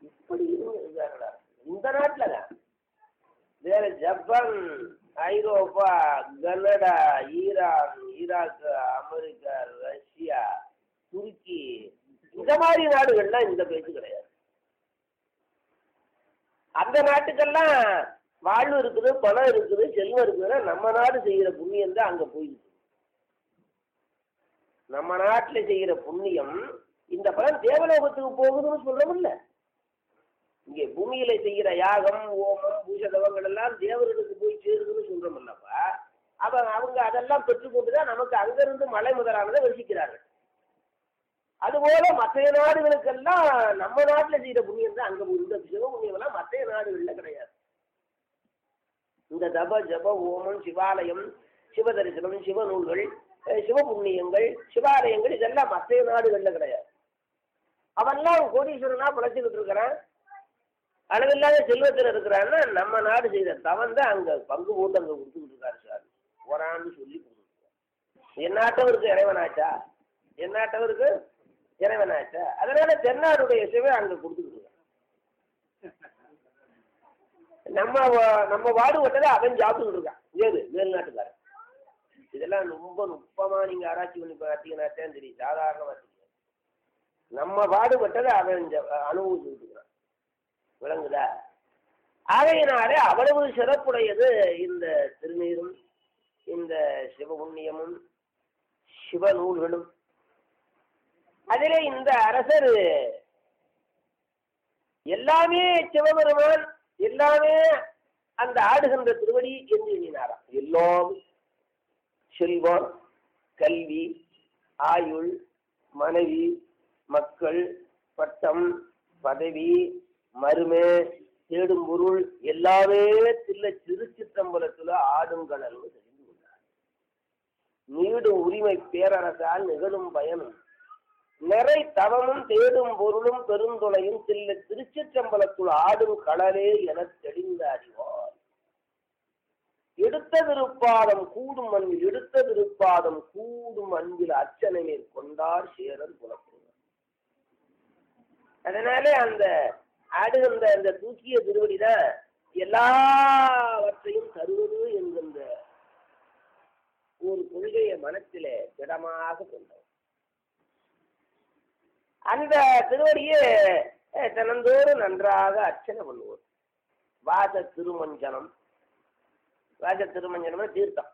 இப்படி இருக்காங்களா இந்த நாட்டில் தான். வேற ஜப்பான், ஐரோப்பா, Canada, Iran, Iraq, America, Russia, துருக்கி, இந்த மாதிரி நாடுகள்லாம் இந்த பேச்சு கிடையாது. அந்த நாட்டுக்கெல்லாம் வாழ்வு இருக்குது, பணம் இருக்குது, செல்வம் இருக்குதுன்னா நம்ம நாடு செய்கிற புண்ணியம் தான் அங்கே போயிருக்கு. நம்ம நாட்டில் செய்கிற புண்ணியம் இந்த பலன் தேவலோகத்துக்கு போகுதுன்னு சொல்றோம்ல. இங்கே பூமியில செய்கிற யாகம், ஓமம், பூஜதவங்கள் எல்லாம் தேவர்களுக்கு போய் சேருதுன்னு சொல்றோம்லப்பா. அவங்க அதெல்லாம் பெற்றுக்கொண்டுதான் நமக்கு அங்கிருந்து மலை முதலானதை வசிக்கிறார்கள். அதுபோல மற்ற நாடுகளுக்கெல்லாம் நம்ம நாட்டில் செய்கிற புண்ணியம் தான் அங்கே இந்த சிவ புண்ணியம் எல்லாம் மற்ற நாடுகளில் கிடையாது. இந்த தப ஜப ஓமம், சிவாலயம், சிவதரிசனம், சிவநூல்கள், சிவபுண்ணியங்கள், சிவாலயங்கள் இதெல்லாம் மற்ற நாடுகளில் கிடையாது. அவெல்லாம் கோடீஸ்வரனா பிழைச்சிக்கிட்டு இருக்கிறான், அளவில்லாத செல்வத்தில் இருக்கிறான்னா நம்ம நாடு செய்த தவன் தான் அங்கே பங்கு போட்டு அங்கே கொடுத்துக்கிட்டு இருக்காரு சார். போறான்னு சொல்லி கொடுத்துருக்காரு. எந்நாட்டவருக்கு இறைவனாச்சா? எந்நாட்டவருக்கு இறைவனாச்சா? அதனால தென்னாடுடைய சிவை அங்கே கொடுத்துக்கிட்டு இருக்காரு. நம்ம பாடுபட்டதை அவன் சாப்பிட்டுக்கிட்டு இருக்கான். ஏது மேல்நாட்டுக்காரன். இதெல்லாம் ரொம்ப நுட்பமா நீங்க ஆராய்ச்சி பண்ணி பார்த்தீங்கன்னாத்தான் தெரியும். சாதாரணமா தெரியும். நம்ம பாடுபட்டதை அவன் அனுபவிச்சுட்டு இருக்கிறான். விளங்குதா? ஆகையினாலே அவ்வளவு சிறப்புடையது இந்த திருநீரும் இந்த சிவபுண்ணியமும் சிவநூல்களும். அதிலே இந்த அரசர் எல்லாமே சிவபெருமான், எல்லாமே அந்த ஆடுகின்ற திருவடி என்று எண்ணினாராம். எல்லாம் செல்வம், கல்வி, ஆயுள், மனைவி, மக்கள், பட்டம், பதவி, மருமே, தேடும் பொருள் எல்லாமே திருச்சிற்றம்பலத்துல ஆடுங்கடல்னு தெரிந்து கொண்டார். நீடும் உரிமை பேரரசால் நிகழும் பயனும் நிறை தவமும் தேடும் பொருளும் பெருந்துணையும் திருச்சிற்றம்பலத்துள் ஆடும் கடலே என தெளிந்த அறிவார். எடுத்ததிருப்பாதம் கூடும் அன்பில் எடுத்ததிருப்பாதம் கூடும் அன்பில் அர்ச்சனை மேற்கொண்டார் சேரர் புலப்படுவார். அதனாலே அந்த ஆடுகின்ற அந்த தூக்கிய திருவடிதான் எல்லாவற்றையும் தருவது என்கின்ற ஒரு கொள்கையை மனத்திலே திடமாக கொண்டவர். அந்த திருவடியை தினந்தோறும் நன்றாக அர்ச்சனை பண்ணுவோம். வாச திருமஞ்சனம், வாச திருமஞ்சனம் தீர்த்தம்.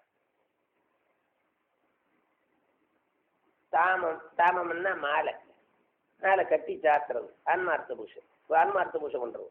தாமம், தாமம்னா மாலை, மாலை கட்டி சாத்துறது, ஆன்மார்த்த பூஷை, ஆன்மார்த்த பூஷை பண்றது.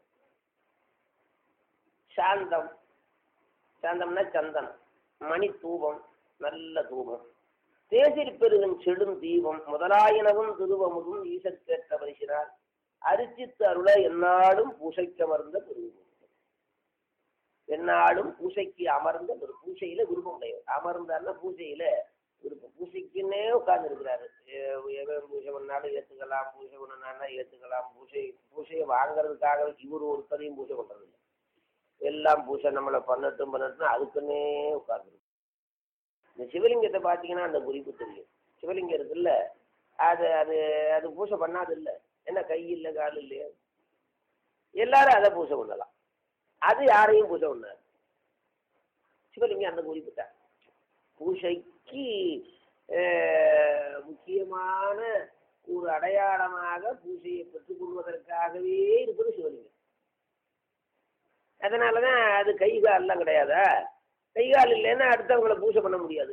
சாந்தம், சாந்தம்னா சந்தனம், மணி தூபம், நல்ல தூபம், தேசில் பெருகும் செடும் தீபம் முதலாயினவும் திருவமுதும் ஈசற்கேற்ற பரிசினார் அரிசித்து அருள எந்நாளும் பூசைக்கு அமர்ந்த பெருகும். எந்நாளும் பூசைக்கு அமர்ந்த பூசையில விருப்பம் உடையவர். அமர்ந்தார்னா பூசையில விருப்பம். பூசைக்குன்னே உட்கார்ந்து இருக்கிறாரு. பூஜை பண்ணாலும் ஏற்றுக்கலாம், பூஜை பண்ணா ஏற்றுக்கலாம். பூசையை வாங்கறதுக்காக இவர் ஒருத்தரையும் பூஜை பண்றது இல்லை. எல்லாம் பூஜை நம்மளை பண்ணட்டும் அதுக்குன்னே உட்கார்ந்து. இந்த சிவலிங்கத்தை பார்த்தீங்கன்னா அந்த குறிப்பு தெரியும். சிவலிங்கம் இருக்குல்ல, அது அது அது பூஜை பண்ணாது இல்லை. என்ன கை இல்லை, கால் இல்லையா, எல்லாரும் அதை பூஜை பண்ணலாம். அது யாரையும் பூஜை பண்ணாது. சிவலிங்கம் அந்த குறிப்பு தான். பூஜைக்கு முக்கியமான ஒரு அடையாளமாக பூஜையை பெற்றுக்கொள்வதற்காகவே இருப்பது சிவலிங்கம். அதனாலதான் அது கை கால்லாம் கிடையாதா? கை கால் இல்லைன்னா அடுத்தவங்களை பூஜை பண்ண முடியாது.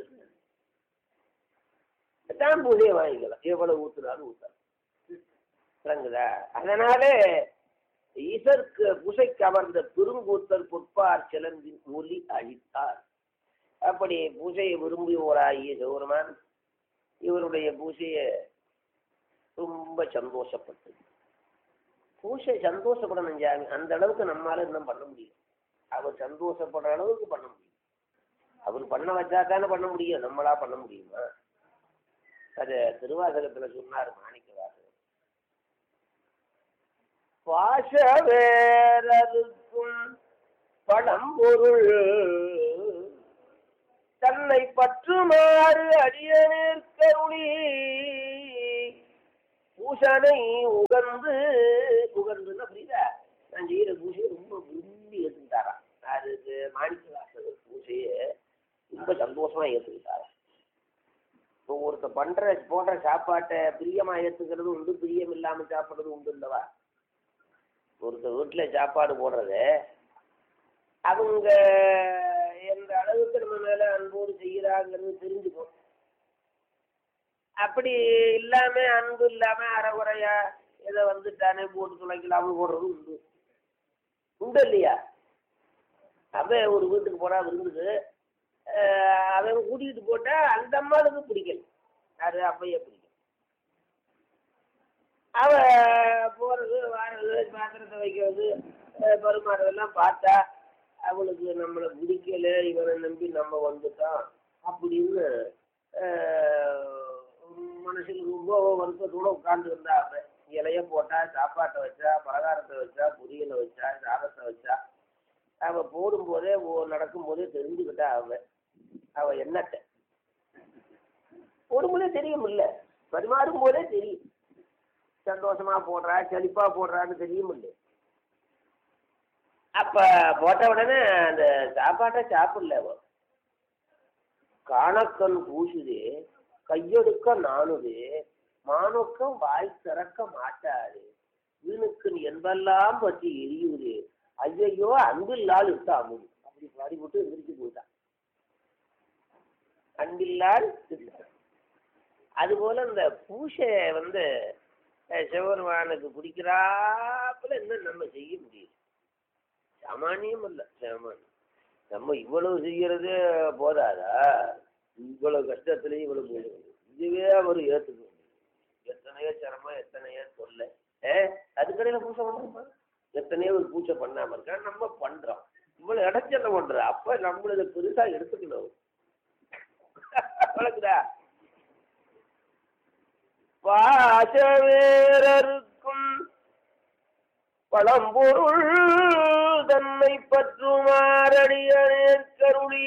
தான் பூஜையை வாங்கிக்கலாம், எவ்வளவு ஊத்துனாலும் ஊத்தாது. விளங்குதா? அதனாலே ஈசருக்கு பூசைக்கு அமர்ந்த பெருங்கூத்தல் பொற்பார் சிலந்தின் ஒலி அழித்தார். அப்படி பூஜையை விரும்புவோராகிய சிவபெருமான் இவருடைய பூஜையை ரொம்ப சந்தோஷப்பட்டு, பூஜை சந்தோஷப்படணும் சாமி, அந்த அளவுக்கு நம்மளால இன்னும் பண்ண முடியும். அவர் சந்தோஷப்படுற அளவுக்கு பண்ண முடியும். அவர் பண்ண வச்சா தானே பண்ண முடியும், நம்மளா பண்ண முடியுமா? அது திருவாசகத்துல சொன்னார் மாணிக்கவாசகர். பாச வேறருக்கும் பழம்பொருள் தன்னை பற்றுமாறு அடியேற்கருளி பூசனை உகந்துன்னா புரியுதா? நான் செய்யற பூஜையை ரொம்ப விரும்பி ஏற்றுக்கிட்டாராம். அதுக்கு மாணிக்கவாசகர் பூஜையை ரொம்ப சந்தோஷமா ஏற்றுக்கிட்டாராம். இப்போ ஒருத்தர் போடுற சாப்பாட்டை பிரியமா ஏற்றுக்கிறது உண்டு, பிரியம் இல்லாம சாப்பிட்றது உண்டு இல்லவா? ஒருத்தர் வீட்டில் சாப்பாடு போடுறத அவங்க எந்த அளவுக்கு நம்ம மேல அன்போடு செய்யறாங்கிறது தெரிஞ்சுக்கும். அப்படி இல்லாம அன்பு இல்லாம அறகுறையா ஏதோ வந்துட்டானே போட்டு துளைக்கலாம்னு போடுறது உண்டு உண்டு இல்லையா? அவன் ஒரு வீட்டுக்கு போனா விருந்துக்கு அவன் கூட்டிகிட்டு போட்டா அந்த அம்மாவுக்கு பிடிக்கல, அது அப்பையே பிடிக்கும். அவ போறது வாரது பாத்திரத்தை வைக்கிறது பருமாறதெல்லாம் பார்த்தா அவளுக்கு நம்மளை பிடிக்கல, இவனை நம்பி நம்ம வந்துட்டோம் அப்படின்னு மனசில் ரொம்ப வருத்தத்தோட உட்கார்ந்து இருந்தா. அவன் இலைய போட்டா, சாப்பாட்டை வச்சா, பலகாரத்தை வச்சா, பொரியலை வச்சா, சாதத்தை வச்சா, அவ போடும்போதே நடக்கும் போதே தெரிஞ்சுக்கிட்டா அவ என்னட்ட போடும்போதே தெரியும், இல்லை பரிமாறும் போதே தெரியும். சந்தோஷமா போடுறா, செழிப்பா போடுறான்னு தெரியும் இல்லை. அப்ப போட்ட உடனே அந்த சாப்பாட்டை சாப்பிடல. காணக்கண் பூசுதே கையெடுக்க நானுது மானொக்கம் வாய் திறக்க மாட்டாரு வீணுக்கு என்பெல்லாம் பற்றி எரியுது ஐயையோ அன்பில்லால் இருக்கா அமுது அப்படி பாடி போட்டு எந்திரிச்சு போயிட்டான். அன்பில்லால் அதுபோல இந்த பூசை சிவபெருமானுக்கு பிடிக்கிறாப்புல இன்னும் நம்ம செய்ய முடியும். சாமானியம் இல்லை, சாமானியம். நம்ம இவ்வளவு செய்யறது போதாதா? இவ்வளவு கஷ்டத்துலயும் இவ்வளவு போயிடுது. இதுவே அவர் ஏற்றுக்க முடியும். எத்தனையோ சிரமம், எத்தனையோ சொல்ல அதுக்கடையில பூசை பண்றோம். எத்தனையோ ஒரு பூஜை பண்ணாம இருக்கா, நம்ம பண்றோம். இவ்வளவு இடைச்சல பண்றோம். அப்ப நம்மள பெருசா எடுத்துக்கணும். வழக்குதா? பாசவேரருக்கும் பழம்பொருள் தன்னை பற்றுமாறடியனே கருளி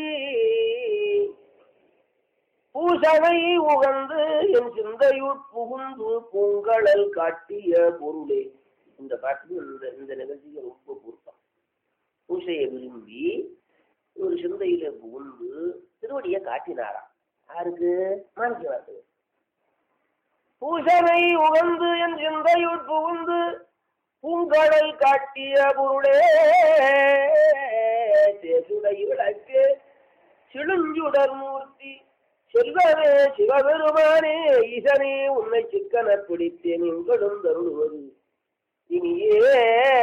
பூசனை உகந்து என் சிந்தையுட் புகுந்து பூங்கழல் காட்டிய பொருளே. இந்த பாட்டு இந்த நிகழ்ச்சிக்கு ரொம்ப பொருத்தம். பூசையை விரும்பி ஒரு சிந்தையில புகுந்து திருவடியை காட்டினாராம். யாருக்கு? மாணிக்கவாசகர். பூசனை உகந்து என் சிந்தையுட் புகுந்து பூங்கடல் காட்டிய பொருளே தேசுடை விளக்கு சிழுஞ்சுடர் மூர்த்தி செல்வமே சிவபெருமானே ஈசனே உன்னை சிக்கன பிடித்தேன் எங்களும் தருளுவது இனியே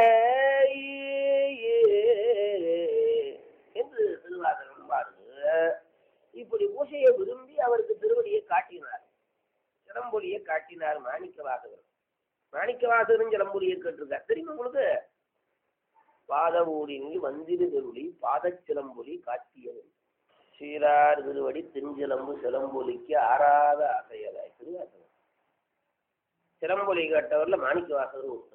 என்று திருவாசகம் பாருங்க. இப்படி பூசையை விரும்பி அவருக்கு திருவடியை காட்டினார், சிலம்பொலியை காட்டினார் மாணிக்கவாசகர். மாணிக்கவாசகரும் சிலம்பொலியை கேட்டிருக்கார். தெரியுமா உங்களுக்கு? பாதவூரில் வந்திரு திருளி பாதச்சிலம்பொலி காட்டியது சீரார் திருவடி திருஞ்சிலம்பு சிலம்பொலிக்கு ஆறாத ஆசையதாய். திருவாசகம் சிலம்பொலி கேட்டவர்ல மாணிக்கவாசகர் உண்டு.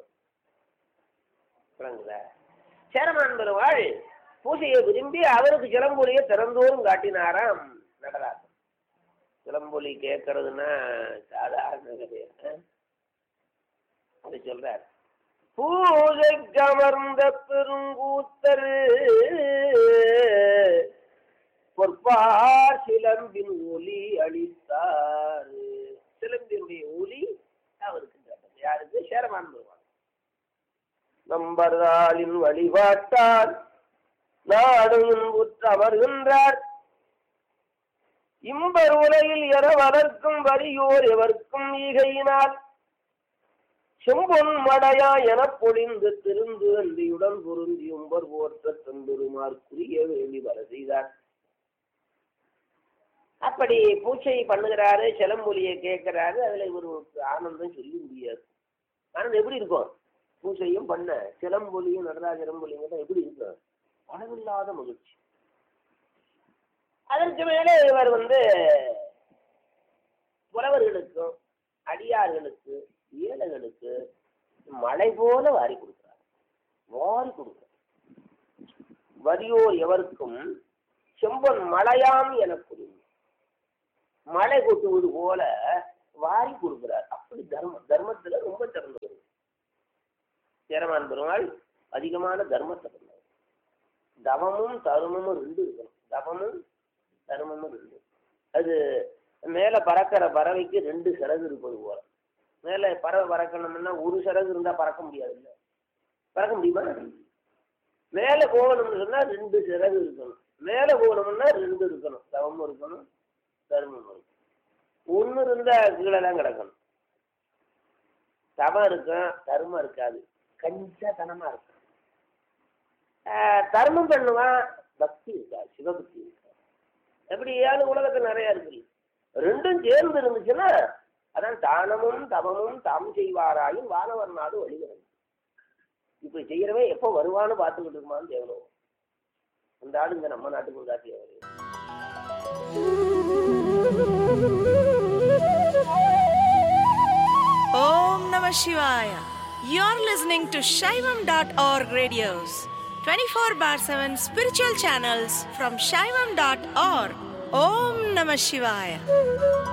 சேரமான் பெருமாள் பூசையை விரும்பி அவருக்கு சிலம்பொலியை திறந்தோறும் காட்டினாராம் நடராசன். சிலம்பொலி கேட்கறதுன்னா சாதாரண கிடையாது. அது சொல்றார். பூஜைக்கு அமர்ந்த பெருங்கூத்தர் பொற்பார் சிலம்பின் ஒலி அளித்தார். சிலம்பினுடைய ஒலி அவருக்கு கேட்டது. யாருக்கு? சேரமான் பெருமாள். நம்பர்தாளின் வழிபாட்டார் நாடும் உற்று அமர்கின்றார் இம்பர் உலகில் என வளர்க்கும் வரியோர் எவர்க்கும் ஈகையினால் செம்பொன் மடையா எனப் பொழிந்து திருந்து அன்றியுடன் பொருந்தி உம்பர் போற்ற தம்பெருமாற்குரிய வேண்டி வர செய்தார். அப்படி பூச்சை பண்ணுகிறாரு, சிலம்பொலியை கேட்கிறாரு. அதுல இவருக்கு ஆனந்தம் சொல்லி முடியாது. ஆனந்தம் எப்படி இருக்கும்? பூசையும் பண்ண சிலம்பொலியும் நடராஜ சிலம்பொலியும் தான் எப்படி இருக்கும்? அளவில்லாத மகிழ்ச்சி. அதற்கு மேலே இவர் புலவர்களுக்கும் அடியார்களுக்கு ஏழைகளுக்கு மழை போல வாரி கொடுக்கிறார். வாரி கொடுக்கிறார். வரியோர் எவருக்கும் செம்பன் மழையாம் என புரியும். மழை கொட்டுவது போல வாரி கொடுக்கிறார். அப்படி தர்மத்துல ரொம்ப சிறந்தவர் சேரமான் பெருமாள். அதிகமான தர்மத்தை பண்ணணும். தவமும் தருமமும் ரெண்டு இருக்கணும். தவமும் தர்மமும் ரெண்டு. அது மேலே பறக்கிற பறவைக்கு 2 சிறகு இருப்பது போல. மேலே பறவை பறக்கணும்னா ஒரு சிறகு இருந்தால் பறக்க முடியாது. இல்லை, பறக்க முடியுமா? மேலே போகணும்னு சொன்னால் 2 சிறகு இருக்கணும். மேலே போகணும்னா 2 இருக்கணும். தவமும் இருக்கணும், தர்மமும் இருக்கணும். 1 இருந்தால் கீழே தான் கிடக்கணும். தவம் இருக்கும், தர்மம் இருக்காது, கஞ்சத்தனமாக இருக்கும். தர்மம் பண்ணுவான், பக்தி இருக்காது, சிவபக்தி இருக்காது. எப்படியாவது உலகத்தில் நிறையா இருக்கு. 2ம் சேர்ந்து இருந்துச்சுன்னா அதான் தானமும் தவமும் தாம் செய்வாராயும் வானவர் நாடு வழிகிறது. இப்படி செய்யறவே எப்போ வருவான்னு பார்த்துக்கிட்டு இருக்குமான்னு தேவலோகம். அந்த ஆடு இந்த நம்ம நாட்டுக்கு உண்டாட்டிய வருது. Om Namah Shivaya. You're listening to Shaivam.org radios. 24/7 spiritual channels from Shaivam.org. Om Namah Shivaya.